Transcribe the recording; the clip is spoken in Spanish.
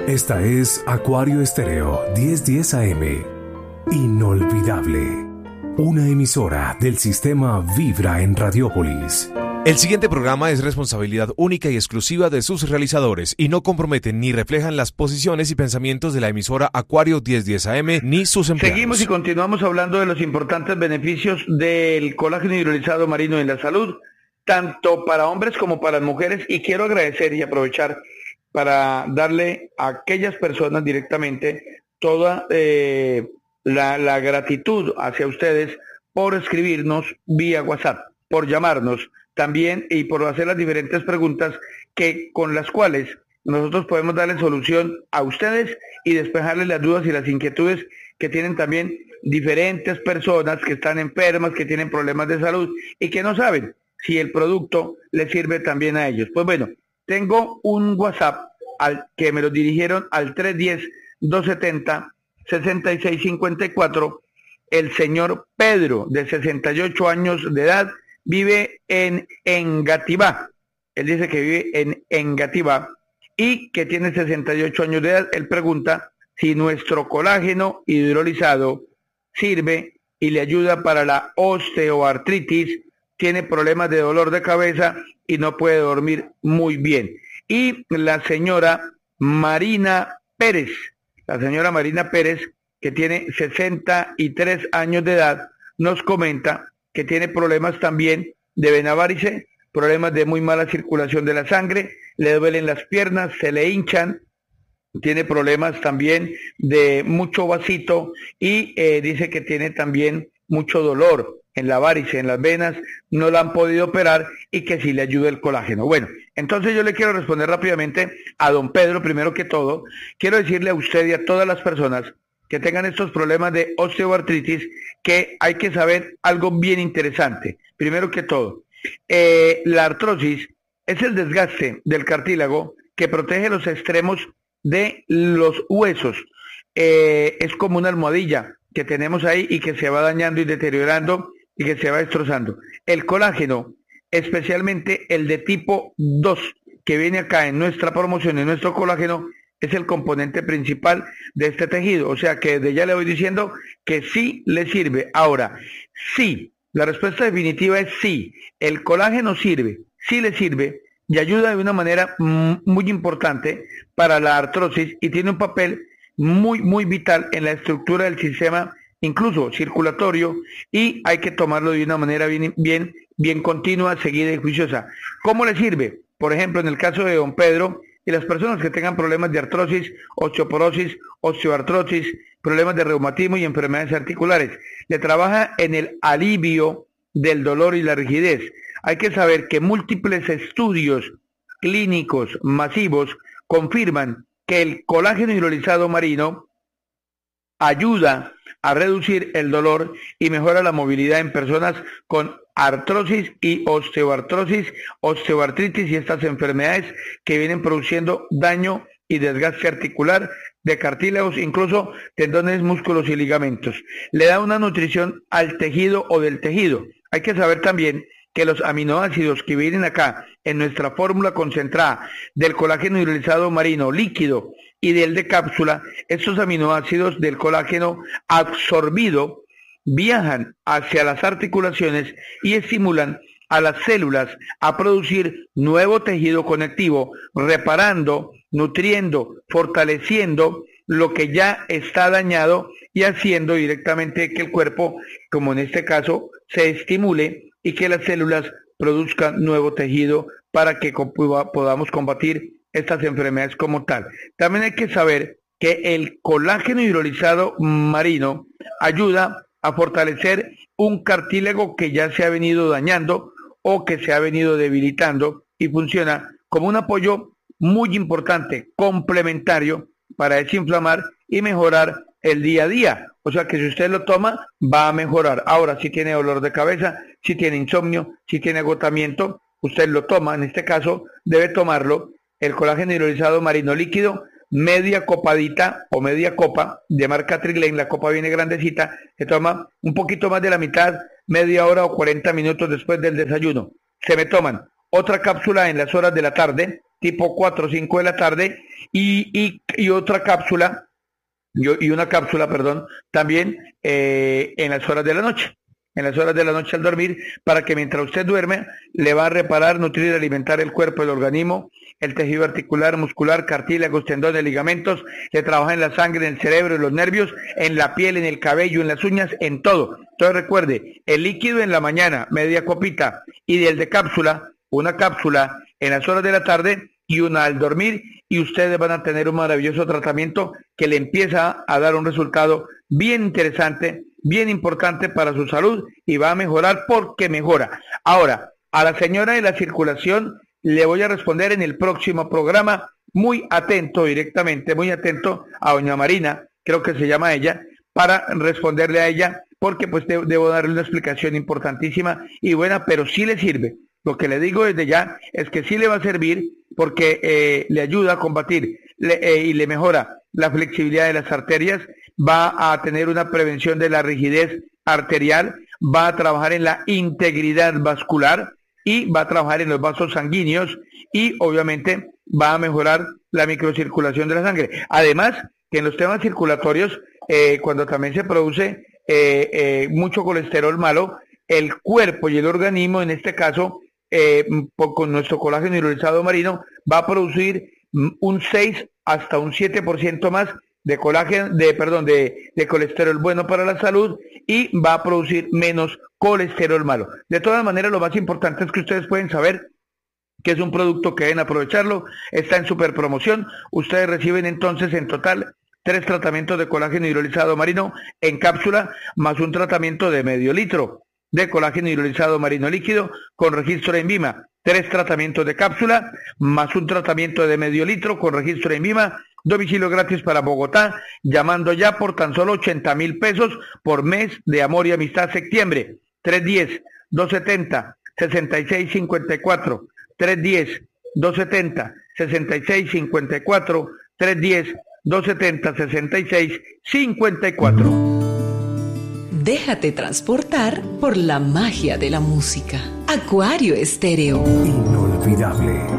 Esta es Acuario Estéreo 1010 AM. Inolvidable. Una emisora del sistema Vibra en Radiópolis. El siguiente programa es responsabilidad única y exclusiva de sus realizadores y no comprometen ni reflejan las posiciones y pensamientos de la emisora Acuario 1010 AM ni sus empleados. Seguimos y continuamos hablando de los importantes beneficios del colágeno hidrolizado marino en la salud, tanto para hombres como para mujeres, y quiero agradecer y aprovechar para darle a aquellas personas directamente toda la gratitud hacia ustedes por escribirnos vía WhatsApp, por llamarnos también y por hacer las diferentes preguntas con las cuales nosotros podemos darle solución a ustedes y despejarles las dudas y las inquietudes que tienen también diferentes personas que están enfermas, que tienen problemas de salud y que no saben si el producto les sirve también a ellos. Pues bueno, tengo un WhatsApp que me lo dirigieron al 310-270-6654. El señor Pedro, de 68 años de edad, vive en Engativá. Él dice que vive en Engativá y que tiene 68 años de edad. Él pregunta si nuestro colágeno hidrolizado sirve y le ayuda para la osteoartritis. Tiene problemas de dolor de cabeza y no puede dormir muy bien. Y la señora Marina Pérez, que tiene 63 años de edad, nos comenta que tiene problemas también de vena varice, problemas de muy mala circulación de la sangre, le duelen las piernas, se le hinchan, tiene problemas también de mucho vasito y dice que tiene también mucho dolor en la varice, en las venas, no la han podido operar y que sí le ayuda el colágeno. Bueno, entonces yo le quiero responder rápidamente a don Pedro. Primero que todo, quiero decirle a usted y a todas las personas que tengan estos problemas de osteoartritis, que hay que saber algo bien interesante. Primero que todo, la artrosis es el desgaste del cartílago que protege los extremos de los huesos. Es como una almohadilla que tenemos ahí y que se va dañando y deteriorando y que se va destrozando. El colágeno, especialmente el de tipo 2, que viene acá en nuestra promoción, en nuestro colágeno, es el componente principal de este tejido. O sea que desde ya le voy diciendo que sí le sirve. Ahora, sí, la respuesta definitiva es sí. El colágeno sirve, sí le sirve y ayuda de una manera muy importante para la artrosis y tiene un papel muy vital en la estructura del sistema, incluso circulatorio, y hay que tomarlo de una manera bien continua, seguida y juiciosa. ¿Cómo le sirve? Por ejemplo, en el caso de don Pedro, y las personas que tengan problemas de artrosis, osteoporosis, osteoartrosis, problemas de reumatismo y enfermedades articulares, le trabaja en el alivio del dolor y la rigidez. Hay que saber que múltiples estudios clínicos masivos confirman que el colágeno hidrolizado marino ayuda a reducir el dolor y mejora la movilidad en personas con artrosis y osteoartrosis, osteoartritis y estas enfermedades que vienen produciendo daño y desgaste articular de cartílagos, incluso tendones, músculos y ligamentos. Le da una nutrición al tejido o del tejido. Hay que saber también que los aminoácidos que vienen acá en nuestra fórmula concentrada del colágeno hidrolizado marino líquido y del de cápsula, estos aminoácidos del colágeno absorbido viajan hacia las articulaciones y estimulan a las células a producir nuevo tejido conectivo, reparando, nutriendo, fortaleciendo lo que ya está dañado y haciendo directamente que el cuerpo, como en este caso, se estimule y que las células produzcan nuevo tejido para que podamos combatir estas enfermedades como tal. También hay que saber que el colágeno hidrolizado marino ayuda a fortalecer un cartílago que ya se ha venido dañando o que se ha venido debilitando y funciona como un apoyo muy importante, complementario para desinflamar y mejorar el día a día. O sea que si usted lo toma, va a mejorar. Ahora, si tiene dolor de cabeza, si tiene insomnio, si tiene agotamiento, usted lo toma. En este caso, debe tomarlo, el colágeno hidrolizado marino líquido, media copadita o media copa de marca Trilane. La copa viene grandecita, se toma un poquito más de la mitad, media hora o 40 minutos después del desayuno. Se me toman otra cápsula en las horas de la tarde, tipo 4 o 5 de la tarde, y otra cápsula, y una cápsula, perdón, también en las horas de la noche. En las horas de la noche al dormir, para que mientras usted duerme, le va a reparar, nutrir, alimentar el cuerpo, el organismo, el tejido articular, muscular, cartílagos, tendones, ligamentos, que trabaja en la sangre, en el cerebro, en los nervios, en la piel, en el cabello, en las uñas, en todo. Entonces recuerde, el líquido en la mañana, media copita, y el de cápsula, una cápsula en las horas de la tarde y una al dormir, y ustedes van a tener un maravilloso tratamiento que le empieza a dar un resultado bien interesante, bien importante para su salud, y va a mejorar porque mejora. Ahora, a la señora de la circulación le voy a responder en el próximo programa, muy atento directamente, muy atento a doña Marina, creo que se llama ella, para responderle a ella, porque pues debo darle una explicación importantísima y buena, pero sí le sirve. Lo que le digo desde ya es que sí le va a servir, porque le ayuda a combatir y le mejora la flexibilidad de las arterias, va a tener una prevención de la rigidez arterial, va a trabajar en la integridad vascular y va a trabajar en los vasos sanguíneos, y obviamente va a mejorar la microcirculación de la sangre. Además, que en los temas circulatorios, cuando también se produce mucho colesterol malo, el cuerpo y el organismo, en este caso, con nuestro colágeno hidrolizado marino, va a producir un 6 hasta un 7% más de colágeno, de colesterol bueno para la salud, y va a producir menos colesterol malo. De todas maneras, lo más importante es que ustedes pueden saber que es un producto que deben aprovecharlo, está en super promoción. Ustedes reciben entonces en total 3 tratamientos de colágeno hidrolizado marino en cápsula, más un tratamiento de medio litro de colágeno hidrolizado marino líquido con registro en Vima. 3 tratamientos de cápsula, más un tratamiento de medio litro con registro en Vima. Domicilio gratis para Bogotá, llamando ya por tan solo 80,000 pesos por mes de amor y amistad septiembre. 310-270-6654. 310-270-6654. 310-270-6654. Déjate transportar por la magia de la música. Acuario Estéreo. Inolvidable.